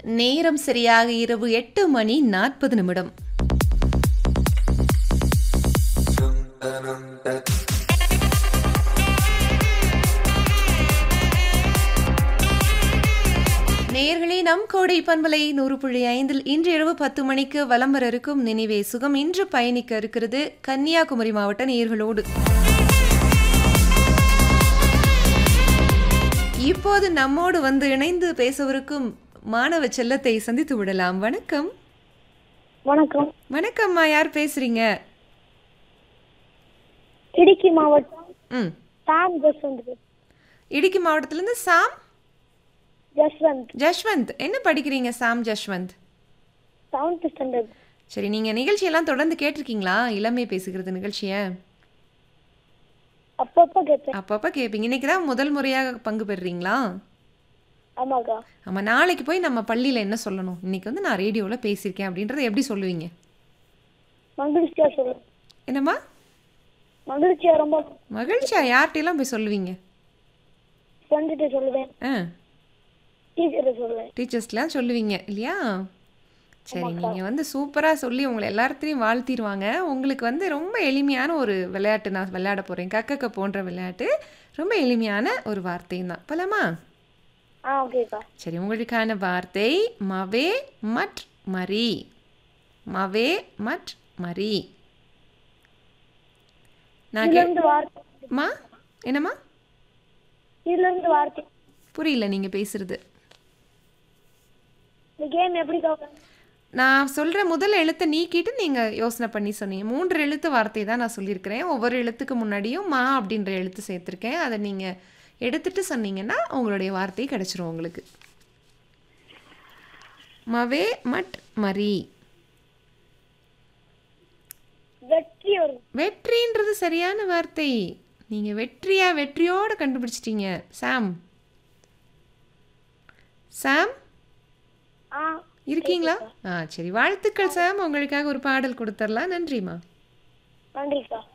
நேரம் சரியாக இரவு 8:40. நேயர்களே, நம் கோடை பண்பலை 100.5 இன்று இரவு 10 மணிக்கு வலம் வர இருக்கும் நினைவே சுகம் இன்று பயணிக்க இருக்கிறது கன்னியாகுமரி மாவட்ட நேயர்களோடு. இப்போது நம்மோடு வந்து இணைந்து பேசவிருக்கும் மாணவ செல்லத்தை சந்தித்து விடலாம். வணக்கம். வணக்கம். வணக்கம்மா, யார் பேசுறீங்க? இடுக்கி மாவட்டம் சாம் ஜஸ்வந்த். இடுக்கி மாவட்டத்திலிருந்து சாம் ஜஸ்வந்த். ஜஸ்வந்த், என்ன படிக்கிறீங்க சாம் ஜஸ்வந்த்? 7th standard. சரி, நீங்க நிகழ்ச்சியெல்லாம் தொடர்ந்து கேட்டிருக்கீங்களா? இளமை பேசுகிறது நிகழ்ச்சியை அப்பப்ப கேட்பேன். அப்பப்ப கேட்பீங்க. இன்னைக்கு தான் முதல் முறையாக பங்கு பெறுறீங்களா? ஆமாக்கா. ஆமா, நாளைக்கு போய் நம்ம பள்ளியில என்ன சொல்லணும், இன்னைக்கு வந்து நான் ரேடியோவில் பேசியிருக்கேன் அப்படின்றத எப்படி சொல்லுவீங்க? மகிழ்ச்சியா சொல்லுவேன். என்னம்மா? மகிழ்ச்சியா, ரொம்ப மகிழ்ச்சியா யார்கிட்டலாம் போய் சொல்லுவீங்க? ஃப்ரெண்ட்கிட்ட சொல்லுவேன், டீச்சர்கிட்ட சொல்லுவேன். டீச்சர்ஸ்லாம் சொல்லுவீங்க இல்லையா? சரி, நீங்கள் வந்து சூப்பராக சொல்லி உங்களை எல்லாத்தையும் வாழ்த்திடுவாங்க. உங்களுக்கு வந்து ரொம்ப எளிமையான ஒரு விளையாட்டு நான் விளையாட போகிறேன். கக்கக்க போன்ற விளையாட்டு, ரொம்ப எளிமையான ஒரு வார்த்தையும் தான். போலாமா? ஓகேக்கா. சரி, உங்களுக்கான வார்த்தை மவே மட் மரி. மவே மட் மரி. என்னம்மா? இதுல இருந்து வார்த்தை புரியல நீங்க பேசுறது. இந்த கேம் எப்படி நான் சொல்ற முதல் எழுத்தை நீக்கிட்டு நீங்க யோசனை பண்ணி சொன்னீங்க. 3 எழுத்து வார்த்தை தான் நான் சொல்லியிருக்கிறேன். ஒவ்வொரு எழுத்துக்கு முன்னாடியும் மா அப்படின்ற எழுத்து சேர்த்திருக்கேன். அதை நீங்க எடுத்துட்டு சொன்னீங்கன்னா உங்களுடைய வார்த்தை கிடைச்சிரும் உங்களுக்கு. மவே மட் மரி. வெற்றின்றது சரியான வார்த்தை. நீங்க வெற்றியோட கண்டுபிடிச்சிட்டீங்க சாம். சாம் இருக்கீங்களா? சரி, வாழ்த்துக்கள் சாம். உங்களுக்காக ஒரு பாடல் கொடுத்துடலாம். நன்றிம்மா. நன்றிக்கா.